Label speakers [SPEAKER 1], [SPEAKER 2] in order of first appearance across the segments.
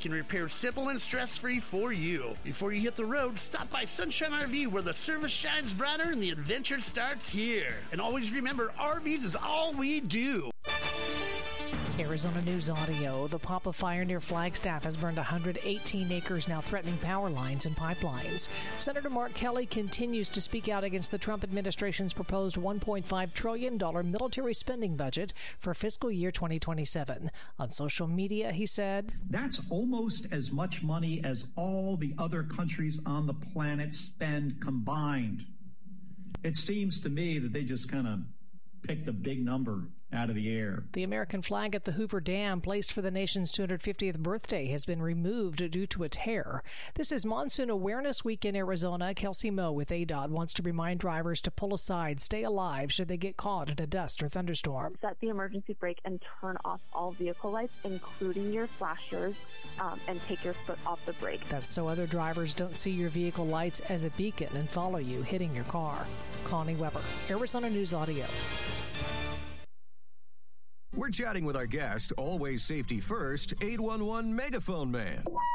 [SPEAKER 1] can repair simple and stress-free for you. Before you hit the road, stop by Sunshine RV where the service shines brighter and the adventure starts here. And always remember, RVs is all we do.
[SPEAKER 2] Arizona News Audio. The Papa fire near Flagstaff has burned 118 acres, now threatening power lines and pipelines. Senator Mark Kelly continues to speak out against the Trump administration's proposed $1.5 trillion military spending budget for fiscal year 2027. On social media, he said,
[SPEAKER 3] "That's almost as much money as all the other countries on the planet spend combined." It seems to me that they just kind of picked a big number out of the air.
[SPEAKER 2] The American flag at the Hoover Dam, placed for the nation's 250th birthday, has been removed due to a tear. This is Monsoon Awareness Week in Arizona. Kelsey Moe with ADOT wants to remind drivers to pull aside, stay alive should they get caught in a dust or thunderstorm.
[SPEAKER 4] Set the emergency brake and turn off all vehicle lights, including your flashers, and take your foot off the brake.
[SPEAKER 2] That's so other drivers don't see your vehicle lights as a beacon and follow you, hitting your car. Connie Weber, Arizona News Audio.
[SPEAKER 5] We're chatting with our guest, always safety first, 811 Megaphone Man.
[SPEAKER 6] Call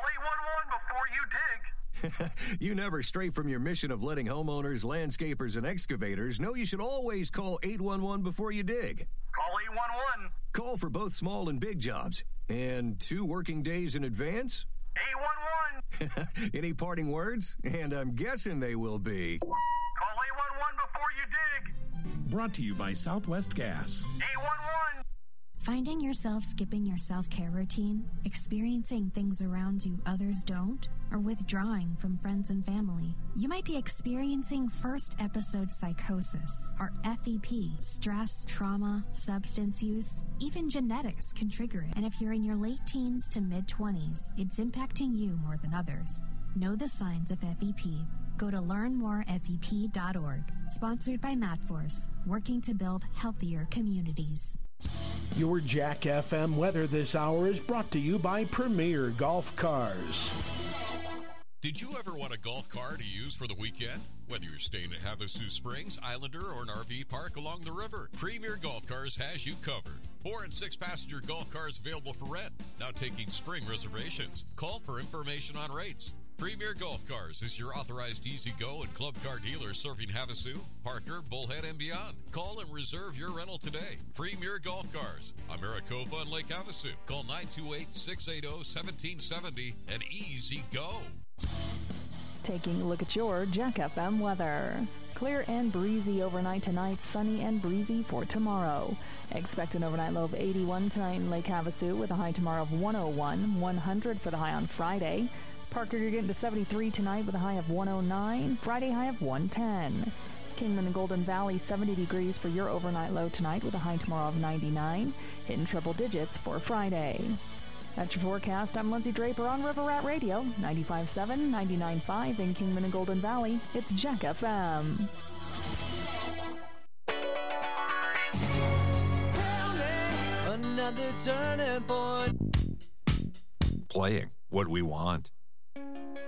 [SPEAKER 6] 811 before you dig.
[SPEAKER 5] You never stray from your mission of letting homeowners, landscapers, and excavators know you should always call 811 before you dig.
[SPEAKER 6] Call 811.
[SPEAKER 5] Call for both small and big jobs. And 2 working days in advance?
[SPEAKER 6] 811.
[SPEAKER 5] Any parting words? And I'm guessing they will be...
[SPEAKER 6] Call 811 before you dig.
[SPEAKER 7] Brought to you by Southwest Gas.
[SPEAKER 6] 811.
[SPEAKER 8] Finding yourself skipping your self-care routine, experiencing things around you others don't, or withdrawing from friends and family. You might be experiencing first episode psychosis, or FEP, stress, trauma, substance use. Even genetics can trigger it. And if you're in your late teens to mid-20s, it's impacting you more than others. Know the signs of FEP. Go to learnmorefep.org. Sponsored by MatForce, working to build healthier communities.
[SPEAKER 9] Your Jack FM weather this hour is brought to you by Premier Golf Cars.
[SPEAKER 10] Did you ever want a golf car to use for the weekend? Whether you're staying at Havasu Springs, Islander, or an RV park along the river, Premier Golf Cars has you covered. 4- and 6-passenger golf cars available for rent. Now taking spring reservations. Call for information on rates. Premier Golf Cars is your authorized easy-go and club car dealer serving Havasu, Parker, Bullhead, and beyond. Call and reserve your rental today. Premier Golf Cars on Maricopa and Lake Havasu. Call 928-680-1770 and easy go.
[SPEAKER 11] Taking a look at your Jack FM weather. Clear and breezy overnight tonight, sunny and breezy for tomorrow. Expect an overnight low of 81 tonight in Lake Havasu with a high tomorrow of 101, 100 for the high on Friday. Parker, you're getting to 73 tonight with a high of 109, Friday high of 110. Kingman and Golden Valley, 70 degrees for your overnight low tonight with a high tomorrow of 99, hitting triple digits for Friday. That's your forecast. I'm Lindsay Draper on River Rat Radio, 95.7, 99.5 in Kingman and Golden Valley. It's Jack FM.
[SPEAKER 12] Tell me another turning point.
[SPEAKER 13] Playing what we want.